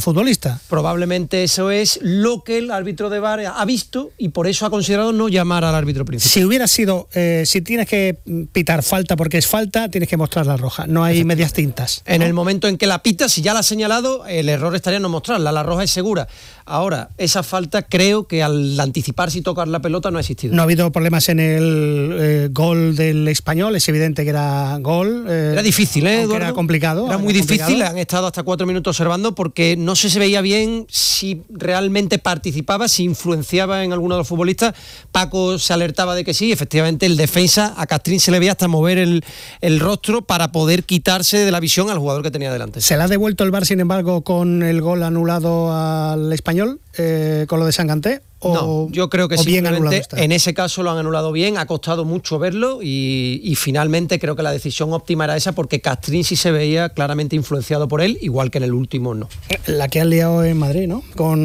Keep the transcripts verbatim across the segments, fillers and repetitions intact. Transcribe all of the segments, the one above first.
futbolista. Probablemente eso es lo que el árbitro de V A R ha visto y por eso ha considerado no llamar al árbitro principal. Si hubiera sido, eh, si tienes que pitar falta porque es falta, tienes que mostrar la roja, no hay medias tintas, ¿no? En el momento en que la pita, si ya la ha señalado, el error estaría en no mostrarla, la roja es segura. Ahora, esa falta creo que al anticiparse y tocar la pelota no ha existido. No ha habido problemas en el eh, gol del Español, es evidente que era gol. Eh, era difícil, ¿eh, Eduardo? Era complicado. Era muy complicado. difícil, han estado hasta cuatro minutos observando porque no se, se veía bien si realmente participaba, si influenciaba en alguno de los futbolistas. Paco se alertaba de que sí, efectivamente el defensa, a Castrín se le veía hasta mover el, el rostro para poder quitarse de la visión al jugador que tenía delante. ¿Se le ha devuelto el V A R, sin embargo, con el gol anulado al Español, eh, con lo de Sanganté? O, no, yo creo que simplemente en ese caso lo han anulado bien, ha costado mucho verlo y, y finalmente creo que la decisión óptima era esa porque Castrín sí se veía claramente influenciado por él, igual que en el último no. La que han liado en Madrid, ¿no?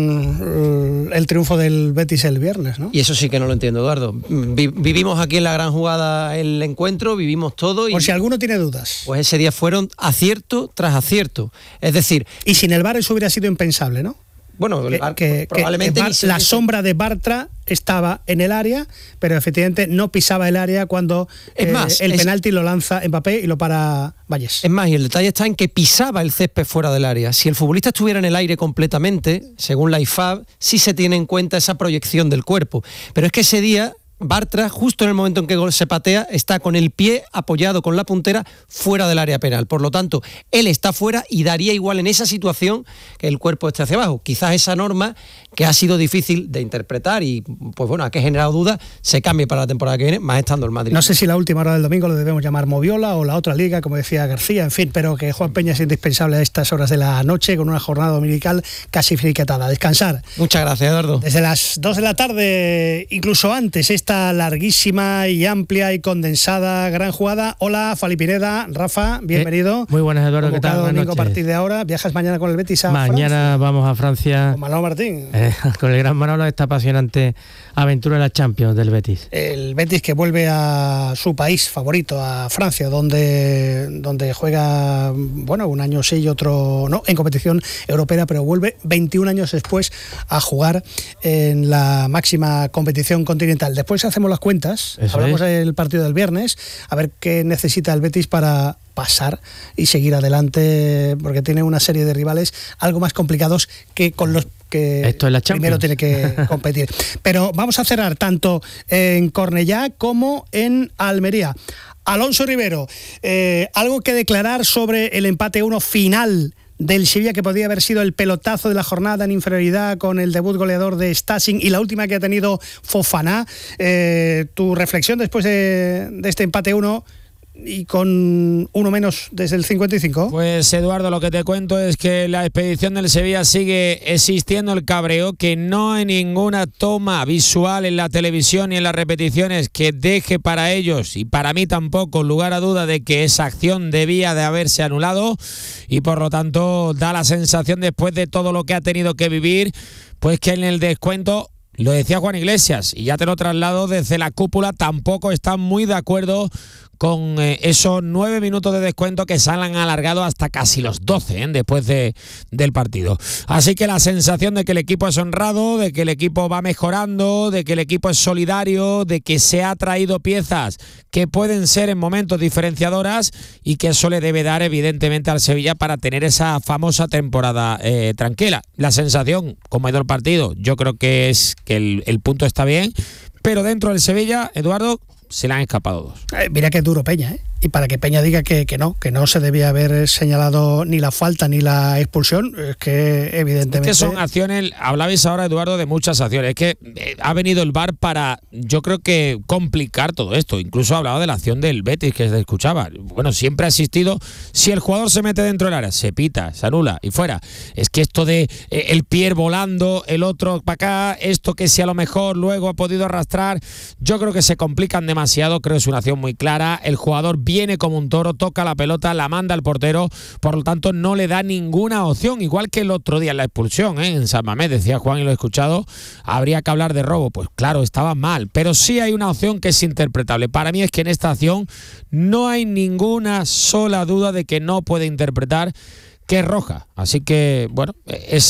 Con el triunfo del Betis el viernes, ¿no? Y eso sí que no lo entiendo, Eduardo. Vi, vivimos aquí en la gran jugada el encuentro, vivimos todo y... Por si alguno tiene dudas. Pues ese día fueron acierto tras acierto. Es decir... Y sin el V A R eso hubiera sido impensable, ¿no? Bueno, el Bar, que, probablemente que Bar, la sombra de Bartra estaba en el área, pero efectivamente no pisaba el área cuando es eh, más, el es, penalti lo lanza Mbappé y lo para Vallés. Es más, y el detalle está en que pisaba el césped fuera del área. Si el futbolista estuviera en el aire completamente, según la I F A B, sí se tiene en cuenta esa proyección del cuerpo. Pero es que ese día... Bartra, justo en el momento en que se patea, está con el pie apoyado con la puntera fuera del área penal. Por lo tanto, él está fuera y daría igual en esa situación que el cuerpo esté hacia abajo. Quizás esa norma, que ha sido difícil de interpretar y, pues bueno, ha que generado dudas, se cambie para la temporada que viene, más estando el Madrid. No sé si la última hora del domingo lo debemos llamar Moviola o la otra liga, como decía García, en fin, pero que Juan Peña es indispensable a estas horas de la noche con una jornada dominical casi finiquitada. Descansar. Muchas gracias, Eduardo. Desde las dos de la tarde, incluso antes, esta larguísima y amplia y condensada gran jugada. Hola, Fali Pineda, Rafa, bienvenido. Eh, muy buenas, Eduardo, ¿qué tal? Buenas noches. A partir de ahora, ¿viajas mañana con el Betis a Mañana Francia? Vamos a Francia. Con Manolo Martín. Eh, con el gran Manolo, esta apasionante aventura de la Champions del Betis. El Betis que vuelve a su país favorito, a Francia, donde, donde juega, bueno, un año sí y otro no, en competición europea, pero vuelve veintiún años después a jugar en la máxima competición continental. Después hacemos las cuentas, Eso hablamos es. del partido del viernes, a ver qué necesita el Betis para pasar y seguir adelante, porque tiene una serie de rivales algo más complicados que con los que Esto es la primero tiene que competir. Pero vamos a cerrar tanto en Cornellá como en Almería. Alonso Rivero, eh, algo que declarar sobre el empate uno final del Sevilla, que podría haber sido el pelotazo de la jornada en inferioridad con el debut goleador de Stasic y la última que ha tenido Fofana. Eh, tu reflexión después de, de este empate uno y con uno menos desde el cincuenta y cinco. Pues Eduardo, lo que te cuento es que la expedición del Sevilla sigue existiendo el cabreo, que no hay ninguna toma visual en la televisión y en las repeticiones que deje para ellos y para mí tampoco lugar a duda de que esa acción debía de haberse anulado, y por lo tanto da la sensación, después de todo lo que ha tenido que vivir, pues que en el descuento, lo decía Juan Iglesias y ya te lo traslado desde la cúpula, tampoco están muy de acuerdo con eh, esos nueve minutos de descuento que se han alargado hasta casi los doce ¿eh? después de, del partido. Así que la sensación de que el equipo es honrado, de que el equipo va mejorando, de que el equipo es solidario, de que se ha traído piezas que pueden ser en momentos diferenciadoras y que eso le debe dar evidentemente al Sevilla para tener esa famosa temporada eh, tranquila. La sensación, como ha ido el partido, yo creo que es que el, el punto está bien, pero dentro del Sevilla, Eduardo, se le han escapado dos. Eh, mira que es duro Peña, ¿eh? Y para que Peña diga que, que no, que no se debía haber señalado ni la falta ni la expulsión, es que evidentemente... Es que son acciones, hablabais ahora, Eduardo, de muchas acciones. Es que eh, ha venido el V A R para, yo creo que complicar todo esto. Incluso hablaba de la acción del Betis que se escuchaba. Bueno, siempre ha existido, si el jugador se mete dentro del área, se pita, se anula y fuera. Es que esto de eh, el pie volando, el otro para acá, esto que si a lo mejor luego ha podido arrastrar, yo creo que se complican demasiado. Creo que es una acción muy clara. El jugador viene como un toro, toca la pelota, la manda al portero, por lo tanto no le da ninguna opción, igual que el otro día en la expulsión, ¿eh? En San Mamés, decía Juan y lo he escuchado, habría que hablar de robo. Pues claro, estaba mal, pero sí hay una opción que es interpretable. Para mí es que en esta acción no hay ninguna sola duda de que no puede interpretar que es roja. Así que, bueno, es